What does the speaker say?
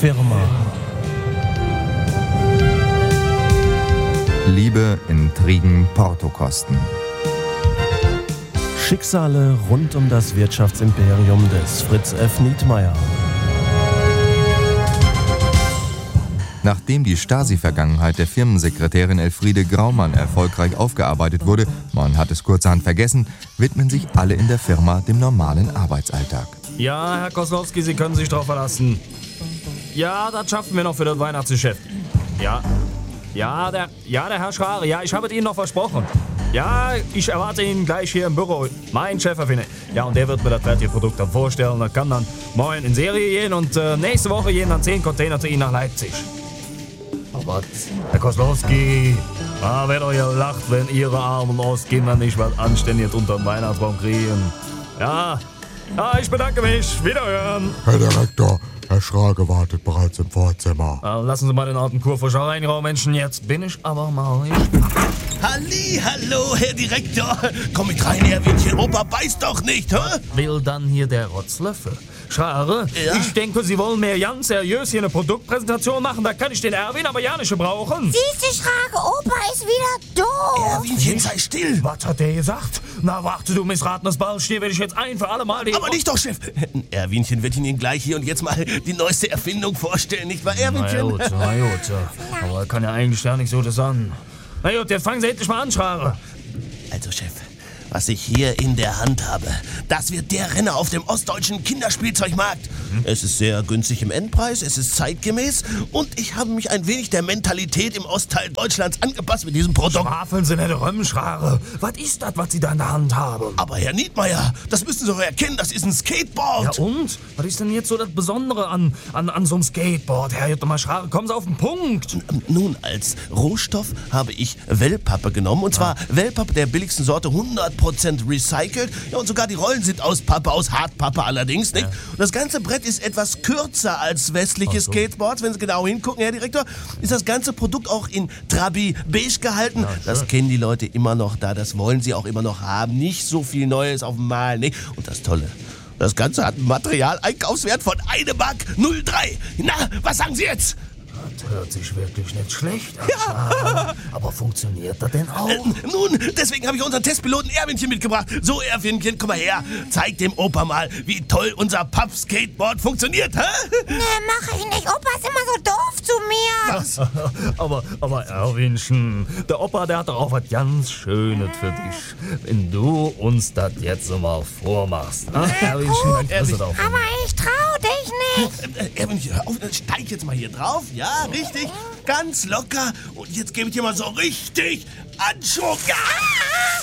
Firma. Liebe, Intrigen, Portokosten. Schicksale rund um das Wirtschaftsimperium des Fritz F. Nietmeyer. Nachdem die Stasi-Vergangenheit der Firmensekretärin Elfriede Graumann erfolgreich aufgearbeitet wurde, man hat es kurzerhand vergessen, widmen sich alle in der Firma dem normalen Arbeitsalltag. Ja, Herr Koslowski, Sie können sich drauf verlassen. Ja, das schaffen wir noch für das Weihnachtsgeschäft. Ja, der Herr Schrare, ja, ich habe es Ihnen noch versprochen. Ja, ich erwarte ihn gleich hier im Büro. Mein Cheferfinne. Ja, und der wird mir das fertige Produkt dann vorstellen. Das kann dann morgen in Serie gehen und nächste Woche gehen dann 10 Container zu Ihnen nach Leipzig. Aber Herr Koslowski, wird euch lacht, wenn Ihre armen Ostkinder nicht was Anständiges unter dem Weihnachtsbaum kriegen. Ja, ich bedanke mich. Wiederhören. Herr Direktor, Herr Schrage wartet bereits im Vorzimmer. Lassen Sie mal den alten Kurfürst reinraum, Menschen. Jetzt bin ich aber mal... Hallo, Herr Direktor. Komm mit rein, Erwinchen. Opa beißt doch nicht, hä? Will dann hier der Rotzlöffel? Schrare, Ja? ich denke, Sie wollen mir ganz seriös hier eine Produktpräsentation machen. Da kann ich den Erwin aber ja nicht gebrauchen. Siehste, Schrage, Opa ist wieder doof. Erwinchen, sei still. Was hat der gesagt? Na warte, du missratenes Ballstier, will ich jetzt ein für alle Mal... Aber nicht doch, Chef. Erwinchen wird Ihnen gleich hier und jetzt mal die neueste Erfindung vorstellen, nicht wahr, Erwinchen? Na gut. Aber kann ja eigentlich gar nicht so das an. Na gut, jetzt fangen Sie endlich mal an, Schrare. Also, Chef, was ich hier in der Hand habe, das wird der Renner auf dem ostdeutschen Kinderspielzeugmarkt. Es ist sehr günstig im Endpreis, es ist zeitgemäß und ich habe mich ein wenig der Mentalität im Ostteil Deutschlands angepasst mit diesem Produkt. Schwafeln Sie nicht rum, Schrare. Was ist das, was Sie da in der Hand haben? Aber Herr Nietmeyer, das müssen Sie doch erkennen, das ist ein Skateboard. Ja und? Was ist denn jetzt so das Besondere an so einem Skateboard? Herr Jutta Schrare, kommen Sie auf den Punkt. Nun, als Rohstoff habe ich Wellpappe genommen. Und zwar Wellpappe der billigsten Sorte, 100% recycelt. Ja, und sogar die Rollen sind aus Pappe, aus Hartpappe allerdings, nicht? Und das ganze Brett ist etwas kürzer als westliche Skateboards. Wenn Sie genau hingucken, Herr Direktor, ist das ganze Produkt auch in Trabi beige gehalten. Das kennen die Leute immer noch da. Das wollen sie auch immer noch haben. Nicht so viel Neues auf dem Mal, nicht? Und das Tolle, das Ganze hat einen Materialeinkaufswert von 1,03 Mark. Na, was sagen Sie jetzt? Das hört sich wirklich nicht schlecht an. Ja. Aber funktioniert das denn auch? Nun, deswegen habe ich unseren Testpiloten Erwinchen mitgebracht. So, Erwinchen, komm mal her. Zeig dem Opa mal, wie toll unser Papp-Skateboard funktioniert, hä? Ne, mach ich nicht. Opa ist immer so doof zu mir. Aber Erwinchen, der Opa, der hat doch auch was ganz Schönes für dich. Wenn du uns das jetzt so mal vormachst. Erwinchen, dann kriegst du das auch. Aber ich trau dich nicht. Erwinchen, hör auf, steig jetzt mal hier drauf. Ja, richtig. Ganz locker. Und jetzt gebe ich dir mal so richtig Anschub. Ja!